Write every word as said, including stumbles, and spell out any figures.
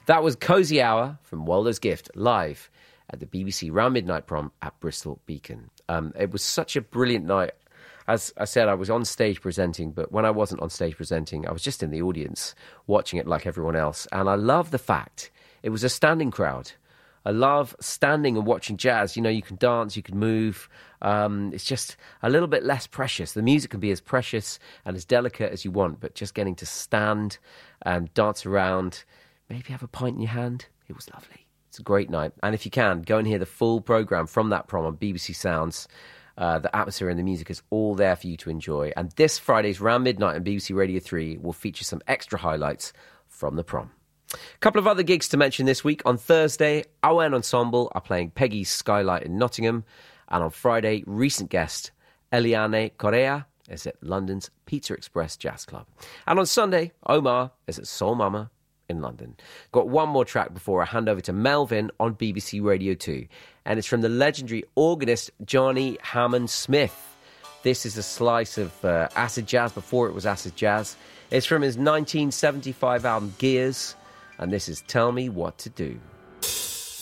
That was Cozy Hour from Waldo's Gift, live at the B B C Round Midnight Prom at Bristol Beacon. Um, it was such a brilliant night. As I said, I was on stage presenting, but when I wasn't on stage presenting, I was just in the audience watching it like everyone else. And I love the fact it was a standing crowd. I love standing and watching jazz. You know, you can dance, you can move. Um, it's just a little bit less precious. The music can be as precious and as delicate as you want, but just getting to stand and dance around, maybe have a pint in your hand, it was lovely. It's a great night. And if you can, go and hear the full programme from that prom on B B C Sounds. Uh, the atmosphere and the music is all there for you to enjoy. And this Friday's Round Midnight on B B C Radio three will feature some extra highlights from the prom. A couple of other gigs to mention this week. On Thursday, Owen Ensemble are playing Peggy's Skylight in Nottingham. And on Friday, recent guest Eliane Correa is at London's Pizza Express Jazz Club. And on Sunday, Omar is at Soul Mama in London. Got one more track before I hand over to Melvin on B B C Radio two. And it's from the legendary organist Johnny Hammond Smith. This is a slice of uh, acid jazz before it was acid jazz. It's from his nineteen seventy-five album Gears. And this is Tell Me What to Do.